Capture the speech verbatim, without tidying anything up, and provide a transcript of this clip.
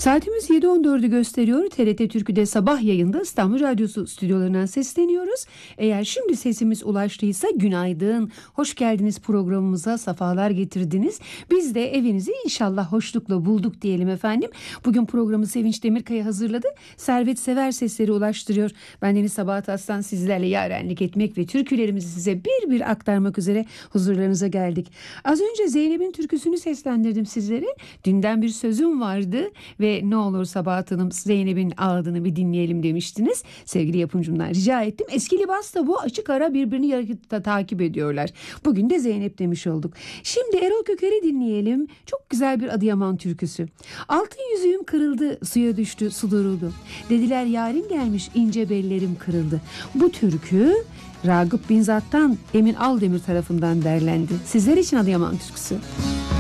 Saatimiz yedi on dördü gösteriyor. T R T Türkü'de sabah yayında İstanbul Radyosu stüdyolarından sesleniyoruz. Eğer şimdi sesimiz ulaştıysa günaydın, hoş geldiniz programımıza, safalar getirdiniz. Biz de evinizi inşallah hoşlukla bulduk diyelim efendim. Bugün programı Sevinç Demirkaya hazırladı. Servet Sever sesleri ulaştırıyor. Bendeniz Sabahat Aslan sizlerle yarenlik etmek ve türkülerimizi size bir bir aktarmak üzere huzurlarınıza geldik. Az önce Zeynep'in türküsünü seslendirdim sizlere. Dünden bir sözüm vardı ve ne olur Sabahat Hanım Zeynep'in ağladığını bir dinleyelim demiştiniz. Sevgili yapımcımdan rica ettim. Eski Libas da bu, açık ara birbirini yarıkta takip ediyorlar. Bugün de Zeynep demiş olduk. Şimdi Erol Köker'i dinleyelim. Çok güzel bir Adıyaman türküsü. Altın yüzüğüm kırıldı, suya düştü, su duruldu. Dediler yarın gelmiş, ince bellerim kırıldı. Bu türkü Ragıp Binzat'tan Emin Aldemir tarafından derlendi. Sizler için Adıyaman türküsü.